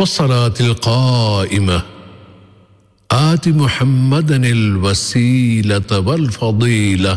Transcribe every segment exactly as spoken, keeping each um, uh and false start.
والصلاة القائمة آت محمدا الوسيلة والفضيلة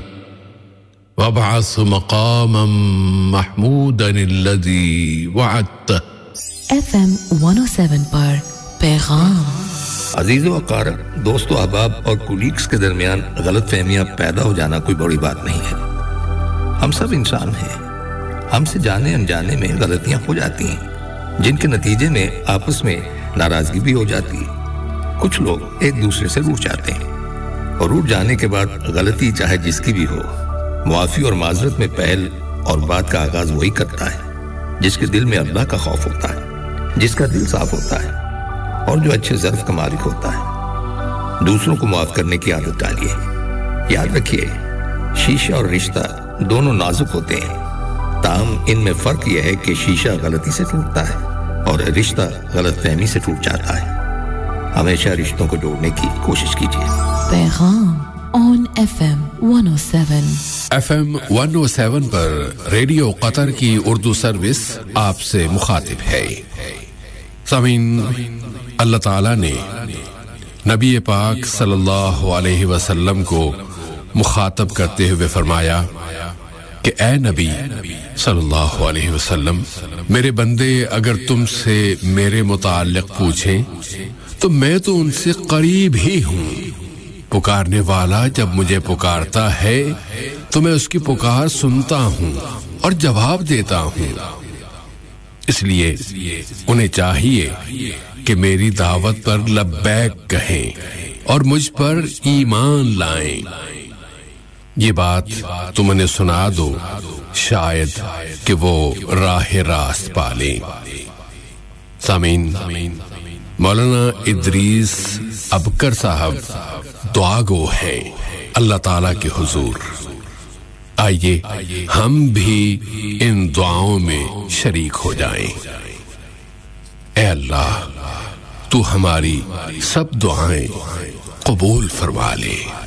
وابعث مقاما محمودا الذي وعدته. ایف ایم ون او سیون پر پیغام. عزیزو اقارب، دوستو، احباب اور کولیگز کے درمیان غلط فہمیاں پیدا ہو جانا کوئی بڑی بات نہیں ہے. ہم سب انسان ہیں، ہم سے جانے انجانے میں غلطیاں ہو جاتی ہیں جن کے نتیجے میں آپس میں ناراضگی بھی ہو جاتی ہے. کچھ لوگ ایک دوسرے سے روٹھ جاتے ہیں اور روٹھ جانے کے بعد غلطی چاہے جس کی بھی ہو، معافی اور معذرت میں پہل اور بات کا آغاز وہی کرتا ہے جس کے دل میں اللہ کا خوف ہوتا ہے، جس کا دل صاف ہوتا ہے اور جو اچھے ظرف کا مالک ہوتا ہے. دوسروں کو معاف کرنے کی عادت ڈالیے. یاد رکھیے، شیشہ اور رشتہ دونوں نازک ہوتے ہیں، تاہم ان میں فرق یہ ہے کہ شیشہ غلطی سے ٹوٹتا ہے اور رشتہ غلط فہمی سے ٹوٹ جاتا ہے. ہمیشہ رشتوں کو جوڑنے کی کوشش کیجیے. پیغام آن ایف ایم ون او سیون. ایف ایم ون او سیون پر ریڈیو قطر کی اردو سروس آپ سے مخاطب ہے. سامعین، اللہ تعالیٰ نے نبی پاک صلی اللہ علیہ وسلم کو مخاطب کرتے ہوئے فرمایا کہ اے نبی صلی اللہ علیہ وسلم، میرے بندے اگر تم سے میرے متعلق پوچھیں تو میں تو ان سے قریب ہی ہوں. پکارنے والا جب مجھے پکارتا ہے تو میں اس کی پکار سنتا ہوں اور جواب دیتا ہوں. اس لیے انہیں چاہیے کہ میری دعوت پر لبیک کہیں اور مجھ پر ایمان لائیں. یہ بات تم انہیں سنا دو، شاید کہ وہ راہ راست پالیں. سامعین، مولانا ادریس ابکر صاحب دعا گو ہیں اللہ تعالیٰ کے حضور. آئیے ہم بھی ان دعاؤں میں شریک ہو جائیں. اے اللہ، تو ہماری سب دعائیں قبول فرما لے.